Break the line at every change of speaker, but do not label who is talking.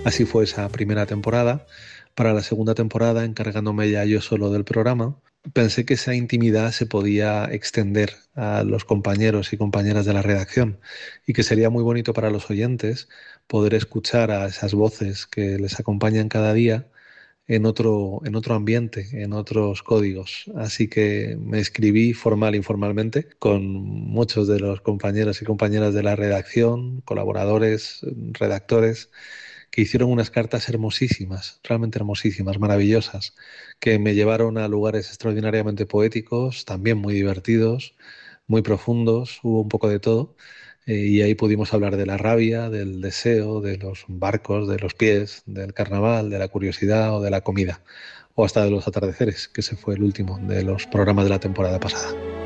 Así fue esa primera temporada. Para la segunda temporada, encargándome ya yo solo del programa, pensé que esa intimidad se podía extender a los compañeros y compañeras de la redacción y que sería muy bonito para los oyentes poder escuchar a esas voces que les acompañan cada día en otro ambiente, en otros códigos. Así que me escribí formal e informalmente con muchos de los compañeros y compañeras de la redacción, colaboradores, redactores, que hicieron unas cartas hermosísimas, realmente hermosísimas, maravillosas, que me llevaron a lugares extraordinariamente poéticos, también muy divertidos, muy profundos, hubo un poco de todo. Y ahí pudimos hablar de la rabia, del deseo, de los barcos, de los pies, del carnaval, de la curiosidad o de la comida, o hasta de los atardeceres, que ese fue el último de los programas de la temporada pasada.